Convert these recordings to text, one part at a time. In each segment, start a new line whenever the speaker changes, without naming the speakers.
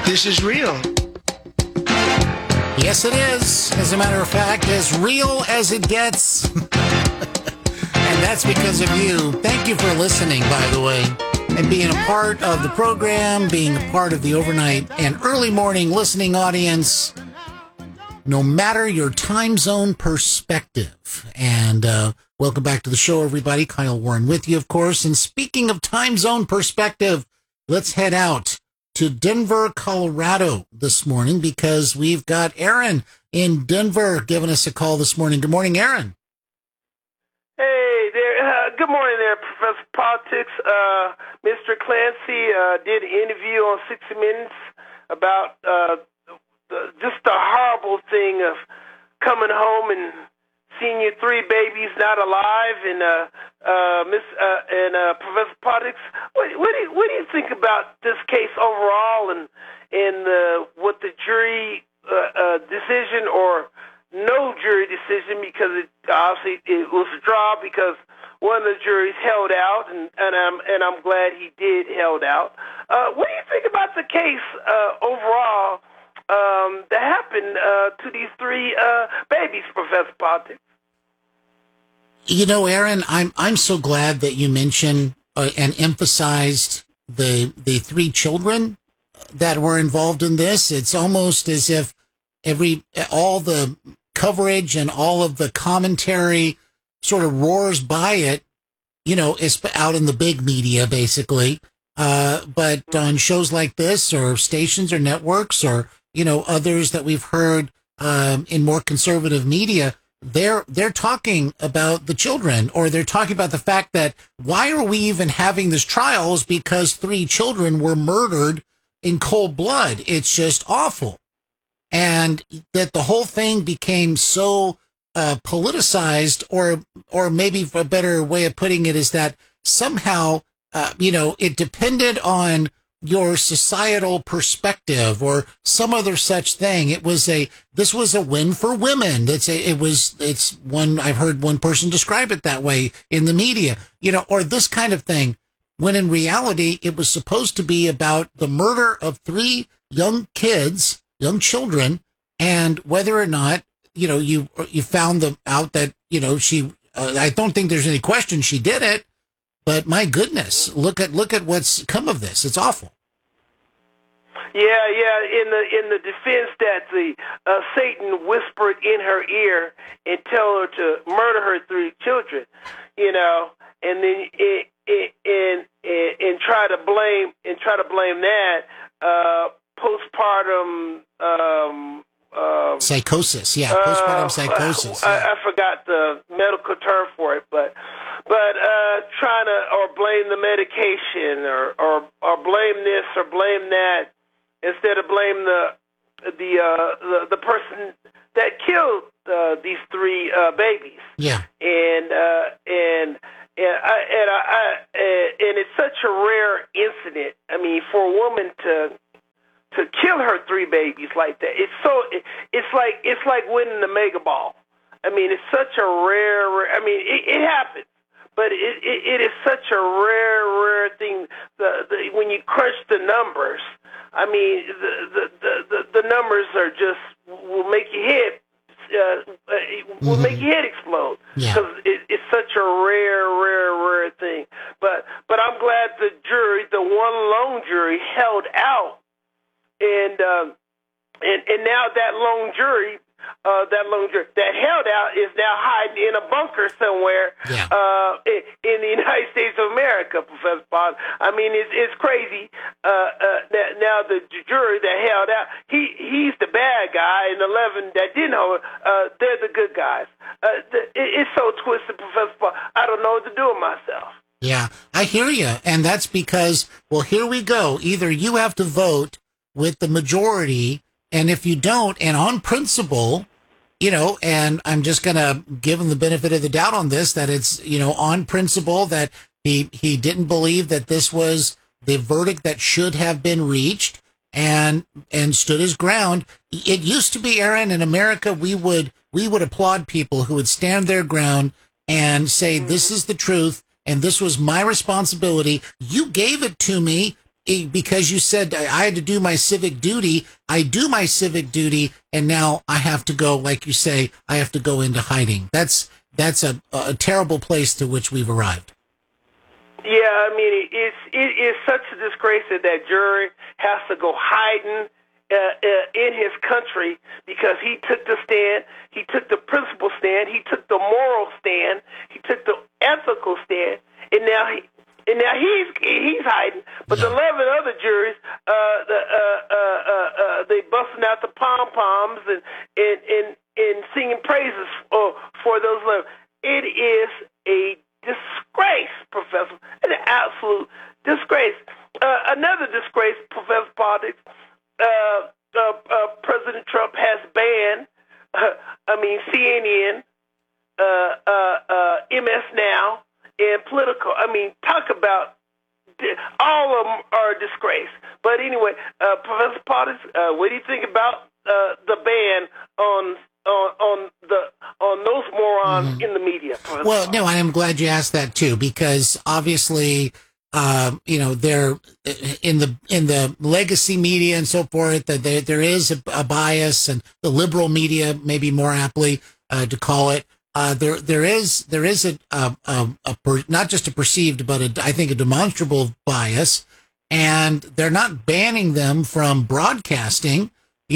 This is real.
Yes, it is. As a matter of fact, as real as it gets. And that's because of you. Thank you for listening, by the way, and being a part of the program, being a part of the overnight and early morning listening audience, no matter your time zone perspective. And welcome back to the show, everybody. Kyle Warren with you, of course. And speaking of time zone perspective, let's head out to Denver, Colorado this morning, because we've got Aaron in Denver giving us a call this morning. Good morning, Aaron.
Hey there. Good morning there, Professor Politics. Mr. Clancy did an interview on 60 Minutes about just the horrible thing of coming home and seeing your three babies not alive. And Professor Politics, what do you think about this case overall, and what the jury decision or no jury decision, because obviously it was a draw because one of the juries held out, and I'm glad he did held out. What do you think about the case overall that happened to these three babies, Professor Politics?
You know, Aaron, I'm so glad that you mentioned and emphasized the three children that were involved in this. It's almost as if all the coverage and all of the commentary sort of roars by it, you know, is out in the big media, basically. But on shows like this, or stations or networks, or, you know, others that we've heard in more conservative media, they're talking about the children, or they're talking about the fact that why are we even having this trial is because three children were murdered in cold blood. It's just awful. And that the whole thing became so politicized, or maybe a better way of putting it is that somehow, you know, it depended on your societal perspective or some other such thing. This was a win for women. It's one, I've heard one person describe it that way in the media, you know, or this kind of thing, when in reality, it was supposed to be about the murder of three young children, and whether or not, you know, you found them out that, you know, she, I don't think there's any question she did it. But my goodness, look at what's come of this. It's awful.
Yeah. In the defense that the Satan whispered in her ear and tell her to murder her three children, you know, and then and try to blame that postpartum
psychosis. Yeah, postpartum psychosis.
I forgot the medical term for it, but trying to, or blame the medication, or blame this or blame that, instead of blame the person that killed these three babies.
Yeah.
And it's such a rare incident. I mean, for a woman to kill her three babies like that, it's like winning the Mega Ball. I mean, it's such a rare. I mean, it happens, but it is such a rare thing. When you crunch the numbers, I mean, the numbers are just will make your head make your head explode, because it's such a rare thing. But I'm glad the jury, the one lone jury, held out, and now that lone jury that held out is now hiding in a bunker somewhere in the United States of America, Professor Bond. I mean, it's crazy. That now the jury that held out, he's the bad guy, and 11 that didn't hold, they're the good guys. It's so twisted, Professor Bond. I don't know what to do with myself.
Yeah, I hear you, and that's because, well, here we go. Either you have to vote with the majority, and if you don't, and on principle, you know, and I'm just going to give him the benefit of the doubt on this, that it's, you know, on principle that he didn't believe that this was the verdict that should have been reached, and stood his ground. It used to be, Aaron, in America, we would applaud people who would stand their ground and say, this is the truth, and this was my responsibility. You gave it to me, because you said I had to do my civic duty. I do my civic duty, and now I have to go, like you say, I have to go into hiding. That's a terrible place to which we've arrived.
Yeah, I mean, it is such a disgrace that that jury has to go hiding in his country because he took the stand, he took the principle stand, he took the moral stand, he took the ethical stand, and now he's hiding. But the 11 other juries, they busting out the pom poms and singing praises for those 11. It is a disgrace, Professor, an absolute disgrace. Another disgrace, Professor Politics. President Trump has banned, CNN, MS Now, and Political. I mean, talk about all of them are a disgrace. But anyway, Professor Politics, what do you think about the ban on those morons in the media?
Well, no, I am glad you asked that too, because obviously, they're in the legacy media and so forth, that there is a bias, and the liberal media, maybe more aptly to call it. There is not just a perceived, but I think a demonstrable bias, and they're not banning them from broadcasting.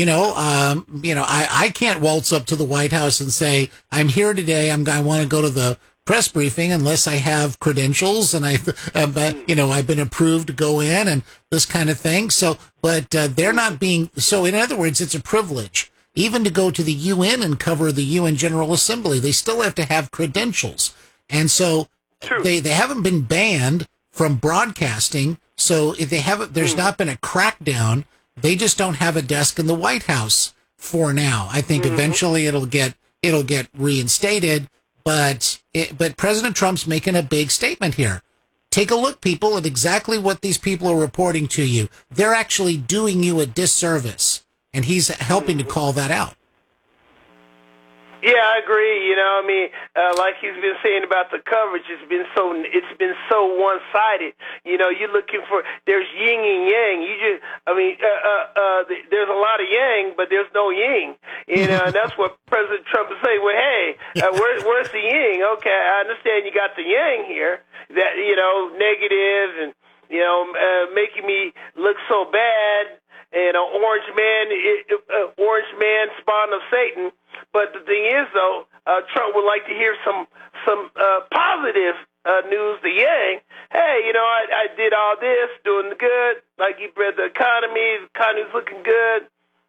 I can't waltz up to the White House and say, I'm here today. I want to go to the press briefing unless I have credentials and I've been approved to go in and this kind of thing. So, but they're not being, so in other words, it's a privilege. Even to go to the UN and cover the UN General Assembly, they still have to have credentials. And so they haven't been banned from broadcasting. So if there's not been a crackdown. They just don't have a desk in the White House for now. I think eventually it'll get reinstated, but President Trump's making a big statement here. Take a look, people, at exactly what these people are reporting to you. They're actually doing you a disservice, and he's helping to call that out.
Yeah, I agree. Like he's been saying about the coverage, it's been so one-sided. You're looking for, there's yin and yang. There's a lot of yang, but there's no yin. And that's what President Trump is saying. Well, hey, where's the yin? Okay, I understand you got the yang here, that negative and making me look so bad. And orange man, spawn of Satan. But the thing is, though, Trump would like to hear some positive news. The yang, hey, I did all this, doing good. Like you read the economy's looking good.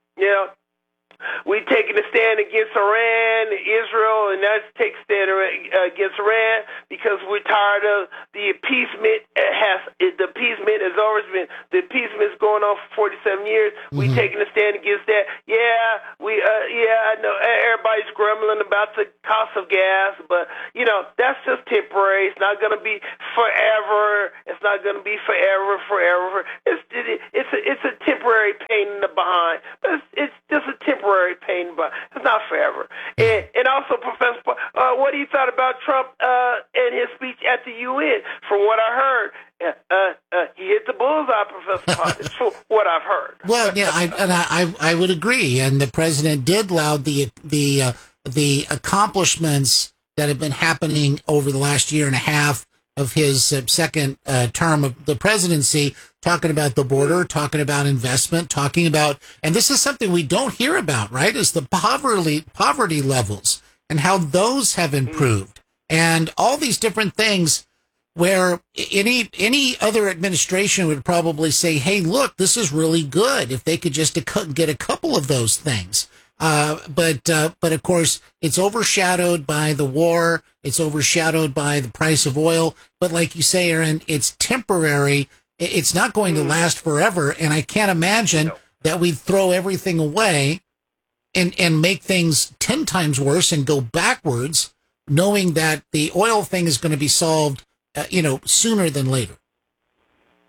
We taking a stand against Iran, Israel, and that's take a stand against Iran because we're tired of the appeasement. The appeasement has always been, the appeasement is going on for 47 years. We taking a stand against that. Yeah, I know everybody's grumbling about the cost of gas, but that's just temporary. It's not going to be forever. It's not going to be forever. It's a temporary pain in the behind. But it's just a temporary pain, but it's not forever. And also, Professor, what do you thought about Trump and his speech at the UN? From what I heard, he hit the bullseye, Professor Potts, from what I've heard.
Well, yeah, I would agree. And the president did laud the accomplishments that have been happening over the last year and a half of his second term of the presidency, talking about the border, talking about investment, talking about, and this is something we don't hear about, right, is the poverty levels and how those have improved and all these different things where any other administration would probably say, hey, look, this is really good if they could just get a couple of those things. But of course, it's overshadowed by the war. It's overshadowed by the price of oil. But like you say, Aaron, it's temporary. It's not going to last forever. And I can't imagine that we'd throw everything away and make things 10 times worse and go backwards, knowing that the oil thing is going to be solved, sooner than later.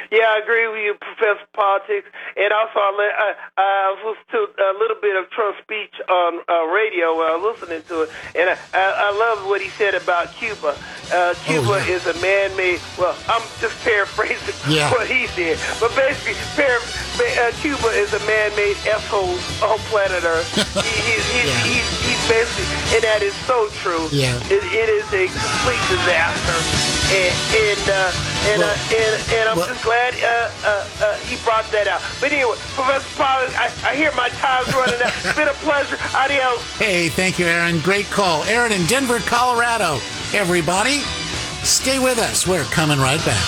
Yeah, I agree with you, Professor Politics. And also, I was listening to a little bit of Trump's speech on radio when I was listening to it, and I love what he said about Cuba. Cuba is a man-made, well, I'm just paraphrasing what he said, but basically, Cuba is a man-made F-hole on planet Earth. He's basically, and that is so true. Yeah. It is a complete disaster. And I'm just glad he brought that out. But anyway, Professor Pollard, I hear my time's running out. It's been a pleasure. Adios. Hey,
thank you, Aaron. Great call. Aaron in Denver, Colorado. Everybody, stay with us. We're coming right back.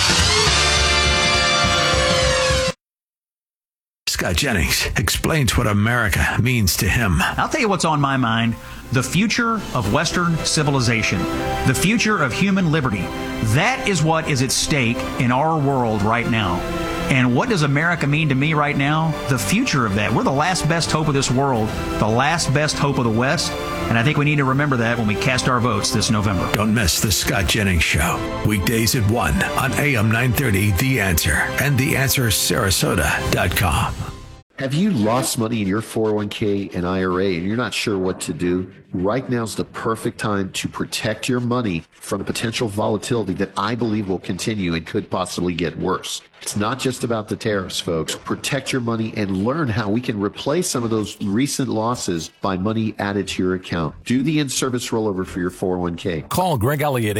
Scott Jennings explains what America means to him.
I'll tell you what's on my mind. The future of Western civilization, the future of human liberty. That is what is at stake in our world right now. And what does America mean to me right now? The future of that. We're the last best hope of this world, the last best hope of the West. And I think we need to remember that when we cast our votes this November.
Don't miss the Scott Jennings Show. Weekdays at 1 on AM 930, The Answer, and TheAnswerSarasota.com.
Have you lost money in your 401k and IRA and you're not sure what to do? Right now is the perfect time to protect your money from the potential volatility that I believe will continue and could possibly get worse. It's not just about the tariffs, folks. Protect your money and learn how we can replace some of those recent losses by money added to your account. Do the in-service rollover for your 401k.
Call Greg Elliott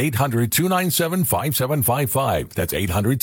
800-297-5755. That's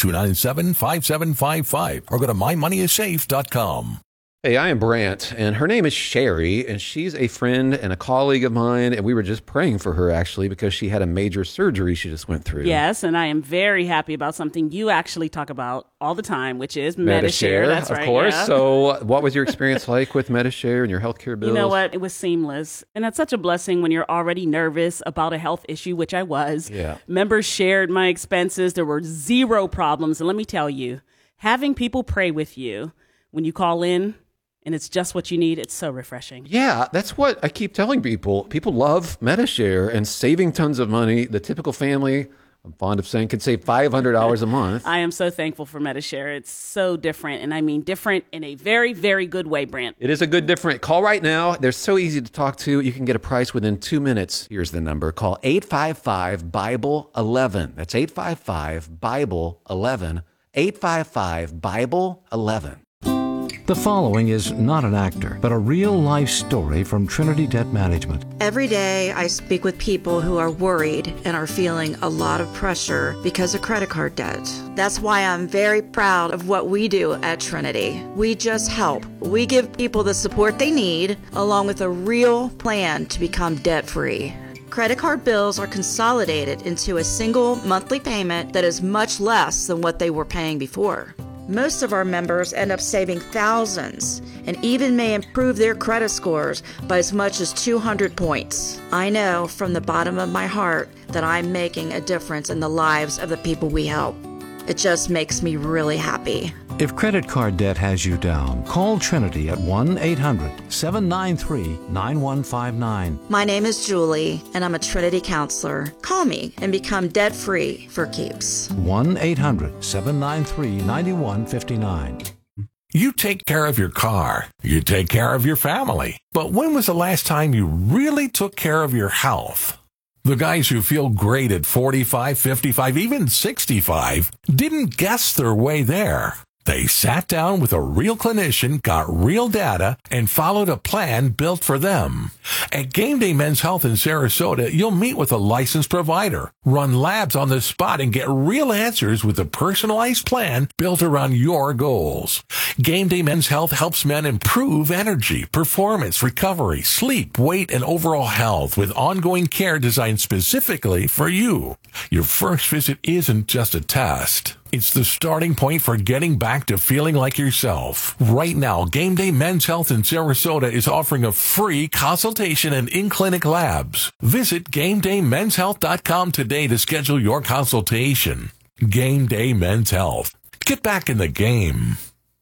800-297-5755. Or go to mymoneyissafe.com.
Hey, I am Brant, and her name is Sherry, and she's a friend and a colleague of mine, and we were just praying for her, actually, because she had a major surgery she just went through.
Yes, and I am very happy about something you actually talk about all the time, which is Medi-Share. That's right,
of course.
Yeah.
So what was your experience like with Medi-Share and your healthcare bills?
You know what? It was seamless, and that's such a blessing when you're already nervous about a health issue, which I was.
Yeah.
Members shared my expenses. There were zero problems, and let me tell you, having people pray with you when you call in, and it's just what you need. It's so refreshing.
Yeah, that's what I keep telling people. People love Medi-Share and saving tons of money. The typical family, I'm fond of saying, could save $500 a month.
I am so thankful for Medi-Share. It's so different, and I mean different in a very, very good way, Brant.
It is a good different. Call right now. They're so easy to talk to. You can get a price within 2 minutes. Here's the number. Call 855-BIBLE-11. That's 855-BIBLE-11. 855-BIBLE-11.
The following is not an actor, but a real-life story from Trinity Debt Management.
Every day, I speak with people who are worried and are feeling a lot of pressure because of credit card debt. That's why I'm very proud of what we do at Trinity. We just help. We give people the support they need, along with a real plan to become debt-free. Credit card bills are consolidated into a single monthly payment that is much less than what they were paying before. Most of our members end up saving thousands and even may improve their credit scores by as much as 200 points. I know from the bottom of my heart that I'm making a difference in the lives of the people we help. It just makes me really happy.
If credit card debt has you down, call Trinity at 1-800-793-9159.
My name is Julie, and I'm a Trinity counselor. Call me and become debt-free for keeps.
1-800-793-9159.
You take care of your car. You take care of your family. But when was the last time you really took care of your health? The guys who feel great at 45, 55, even 65 didn't guess their way there. They sat down with a real clinician, got real data, and followed a plan built for them. At Game Day Men's Health in Sarasota, you'll meet with a licensed provider, run labs on the spot, and get real answers with a personalized plan built around your goals. Game Day Men's Health helps men improve energy, performance, recovery, sleep, weight, and overall health with ongoing care designed specifically for you. Your first visit isn't just a test. It's the starting point for getting back to feeling like yourself. Right now, Game Day Men's Health in Sarasota is offering a free consultation and in-clinic labs. Visit GameDayMen'sHealth.com today to schedule your consultation. Game Day Men's Health. Get back in the game.